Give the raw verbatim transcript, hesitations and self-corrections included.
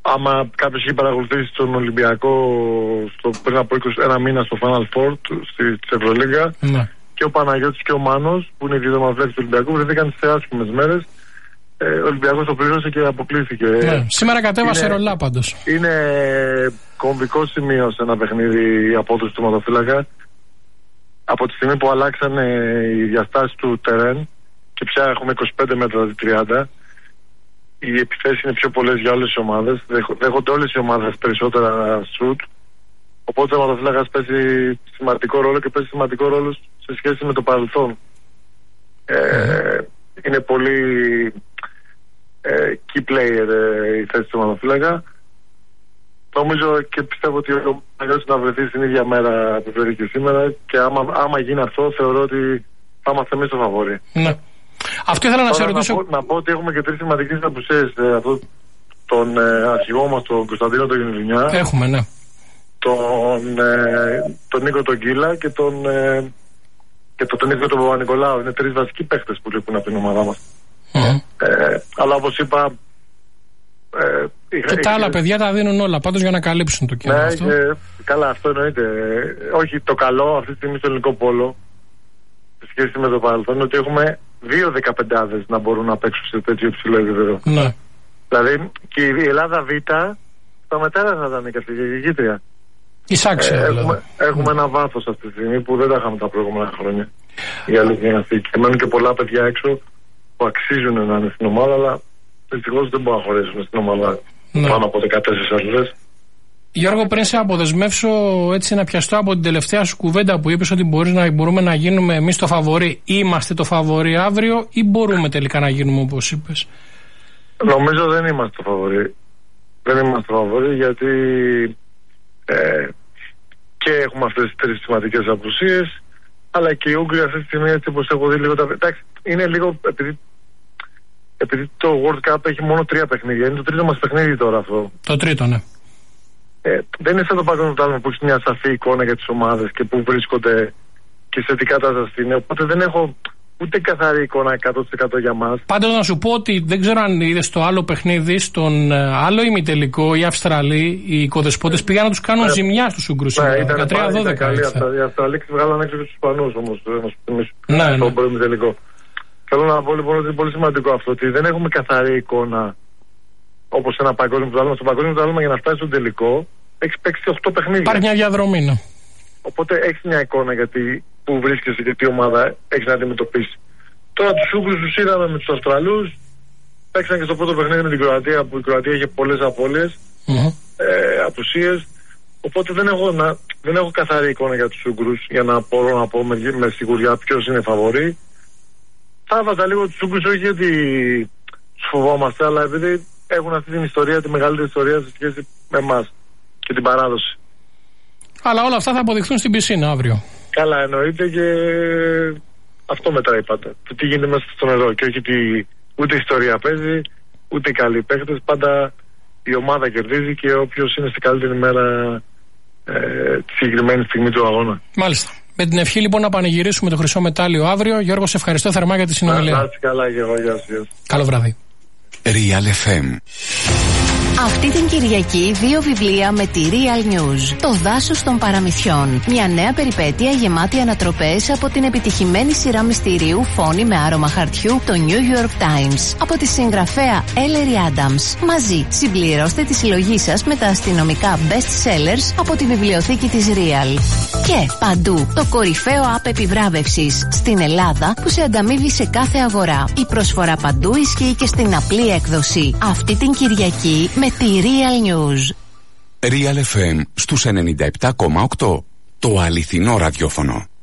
άμα κάποιος έχει παρακολουθήσει τον Ολυμπιακό στο, πριν από είκοσι ένα μήνα στο Final Four της Ευρωλίγκα, ναι. Και ο Παναγιώτης και ο Μάνος, που είναι οι δύο δεμαφλέξεις του Ολυμπιακού, βρεθήκαν σε άσχημες μέρες. Ε, ο Ολυμπιακός το πλήρωσε και αποκλείστηκε. Ναι. Σήμερα κατέβασε είναι, ρολά πάντως. Είναι κομβικό σημείο σε ένα παιχνίδι η απόδοση του ματοφύλακα. Από τη στιγμή που αλλάξαν οι διαστάσεις του τερέν και πια έχουμε είκοσι πέντε μέτρα αντί τριάντα, οι επιθέσεις είναι πιο πολλές για όλες τις ομάδες. Δέχονται όλες οι ομάδες περισσότερα σουτ. Οπότε ο ματοφύλακας παίζει σημαντικό ρόλο και παίζει σημαντικό ρόλο σε σχέση με το παρελθόν. Ε, mm. Είναι πολύ ε, key player ε, η θέση του ματοφύλακα. Νομίζω και πιστεύω ότι ο Παναγιώτης να βρεθεί στην ίδια μέρα που βρέθηκε σήμερα, και άμα, άμα γίνει αυτό, θεωρώ ότι θα είμαστε εμείς το φαβόρι. Ναι. Αυτό ήθελα να σε ρωτήσω. Να πω, να πω ότι έχουμε και τρεις σημαντικές απουσίες. Ε, αυτό, τον ε, αρχηγό μας, τον Κωνσταντίνο τον Γενιδουνιά. Έχουμε, ναι. Τον, ε, τον Νίκο τον Κίλα και τον, ε, και το, τον Νίκο τον Παπα-Νικολάου. Είναι τρεις βασικοί παίχτες που λείπουν από την ομάδα μας. Mm-hmm. Ε, αλλά όπως είπα. Ε, και τα άλλα παιδιά τα δίνουν όλα πάντως για να καλύψουν το κενό. Ναι, αυτό. Και, καλά, αυτό εννοείται. Ε, όχι, το καλό αυτή τη στιγμή στο ελληνικό πόλο σε σχέση με το παρελθόν είναι ότι έχουμε δύο δεκαπεντάδες να μπορούν να παίξουν σε τέτοιο υψηλό επίπεδο. Ναι. Δηλαδή και η Ελλάδα Β στα μετέρα θα ήταν η καθηγήτρια. Εισάξια, ε, δηλαδή. Έχουμε, έχουμε ένα βάθος αυτή τη στιγμή που δεν τα είχαμε τα προηγούμενα χρόνια. Για αλήθεια να φύγει. Και μένουν και πολλά παιδιά έξω που αξίζουν να είναι στην ομάδα, αλλά δυστυχώς δεν μπορούν να χωρέσουν στην ομάδα, ναι, πάνω από δεκατέσσερις αθλητές. Γιώργο, πριν σε αποδεσμεύσω, έτσι να πιαστώ από την τελευταία σου κουβέντα που είπες ότι μπορείς να, μπορούμε να γίνουμε εμείς το φαβορί. Είμαστε το φαβορί αύριο ή μπορούμε τελικά να γίνουμε όπως είπες? Νομίζω δεν είμαστε το φαβορί. Δεν είμαστε το φαβορί γιατί ε, και έχουμε αυτές τις τρεις σημαντικές απουσίες, αλλά και οι Ούγγροι αυτή τη στιγμή, έτσι όπως έχω δει λίγο τα... Εντάξει, είναι λίγο επειδή, επειδή το World Cup έχει μόνο τρία παιχνίδια. Είναι το τρίτο μας παιχνίδι τώρα αυτό. Το τρίτο, ναι. Ε, δεν είναι σαν το παγκόσμιο πρωτάθλημα που έχει μια σαφή εικόνα για τις ομάδες και που βρίσκονται και σε τι κατάσταση είναι. Οπότε δεν έχω ούτε καθαρή εικόνα εκατό τοις εκατό για μας. Πάντως να σου πω ότι δεν ξέρω αν είδες το άλλο παιχνίδι, στον άλλο ημιτελικό, οι Αυστραλοί, οι οικοδεσπότες πήγαν να τους κάνουν ε, ζημιά στους Ούγγρους. Ναι, δεκατρία δώδεκα. Οι Αυστραλοί βγάλαν έξω και τους Ισπανούς όμως. Ναι, ναι. Στον πρώτο ημιτελικό. Θέλω να πω λοιπόν ότι είναι πολύ σημαντικό αυτό, ότι δεν έχουμε καθαρή εικόνα όπως ένα παγκόσμιο πρωτάθλημα. Στο παγκόσμιο πρωτάθλημα για να φτάσει στον τελικό έχει παίξει οκτώ παιχνίδια. Υπάρχει μια διαδρομή, ναι. Οπότε έχει μια εικόνα γιατί που βρίσκεσαι και τι ομάδα έχει να αντιμετωπίσει. Τώρα τους Ούγγρους τους είδαμε με τους Αυστραλούς. Παίξαν και στο πρώτο παιχνίδι με την Κροατία, που η Κροατία είχε πολλές απώλειες, mm-hmm. ε, απουσίες. Οπότε δεν έχω, να, δεν έχω καθαρή εικόνα για τους Ούγγρους για να μπορώ να πω με, με σιγουριά ποιος είναι φαβορί. Θα βάζα λίγο τους Ούγγρους, όχι γιατί τους φοβόμαστε, αλλά επειδή έχουν αυτή την ιστορία, τη μεγαλύτερη ιστορία σε σχέση με εμάς και την παράδοση. Αλλά όλα αυτά θα αποδειχθούν στην πισίνα αύριο. Καλά, εννοείται, και αυτό μετράει πάντα. Το τι γίνεται μέσα στο νερό και όχι τι, ούτε η ιστορία παίζει, ούτε οι καλοί παίχτες. Πάντα η ομάδα κερδίζει και όποιος είναι στην καλύτερη μέρα ε, τη συγκεκριμένη στιγμή του αγώνα. Μάλιστα. Με την ευχή λοιπόν να πανηγυρίσουμε το χρυσό μετάλλιο αύριο. Γιώργο, σε ευχαριστώ θερμά για τη συνομιλία. Να είστε καλά και εγώ, γεια σας. Καλό βράδυ. Real εφ εμ. Αυτή την Κυριακή δύο βιβλία με τη Real News. Το δάσος των παραμυθιών. Μια νέα περιπέτεια γεμάτη ανατροπές από την επιτυχημένη σειρά μυστηρίου Φόνη με άρωμα χαρτιού, το New York Times. Από τη συγγραφέα Ellery Adams. Μαζί συμπληρώστε τη συλλογή σας με τα αστυνομικά best sellers από τη βιβλιοθήκη της Real. Και παντού το κορυφαίο app επιβράβευσης στην Ελλάδα που σε ανταμείβει σε κάθε αγορά. Η προσφορά παντού ισχύει και στην απλή έκδοση. Αυτή την Κυριακή με τη Real News. Real εφ εμ στους ενενήντα επτά κόμμα οκτώ. Το αληθινό ραδιόφωνο.